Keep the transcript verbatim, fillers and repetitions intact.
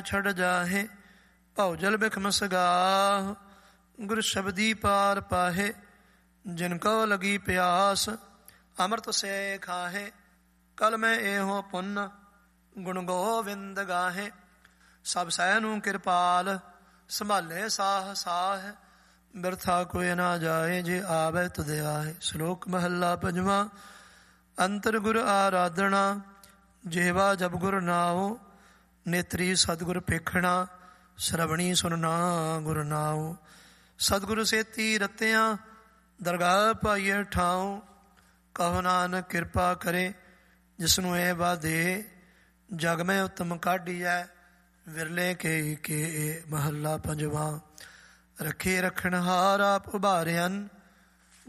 ਛੜ ਜਾਹੇ ਭਉ ਜਲ ਬਿਖਮ ਸਗਾਹ। ਗੁਰ ਸ਼ਬਦੀ ਪਾਰ ਪਾਹੇ ਜਿਨ ਕੋ ਲਗੀ ਪਿਆਸ। ਅੰਮ੍ਰਿਤ ਸੇ ਖਾਹੇ ਕਲ ਮੈਂ ਇਹੋ ਪੁੰਨ ਗੁਣ ਗੋਵਿੰਦ ਗਾਹੇ। ਸਭ ਸਹਿ ਨੂੰ ਕਿਰਪਾਲ ਸੰਭਾਲੇ ਸਾਹ ਸਾਹ। ਬਿਰਥਾ ਕੋਈ ਨਾ ਜਾਏ ਜੇ ਆਵੇ ਤੁਧ ਆਏ। ਸ਼ਲੋਕ ਮਹੱਲਾ ਪੰਜਵਾਂ। ਅੰਤਰ ਗੁਰ ਆਰਾਧਨਾ ਜਿਹਵਾ ਜਬ ਗੁਰ ਨਾਉ। ਨੇਤਰੀ ਸਤਿਗੁਰ ਪੇਖਣਾ ਸ਼ਰਵਣੀ ਸੁਨਣਾ ਗੁਰ ਨਾਉ। ਸਤਿਗੁਰ ਸੇਤੀ ਰਤਿਆਂ ਦਰਗਾਹ ਪਾਈਏ ਠਾਉ। ਕਹੋ ਨਾਨਕ ਕਿਰਪਾ ਕਰੇ ਜਿਸਨੂੰ ਇਹ ਬਾਧੇ। ਜਗ ਮੈਂ ਉਤਮ ਕਾਢੀਐ ਵਿਰਲੇ ਕੇ ਕੇ। ਮਹੱਲਾ ਪੰਜਵਾਂ। ਰੱਖੇ ਰੱਖਣ ਹਾਰ ਆਪ ਉਭਾਰਿਆਨ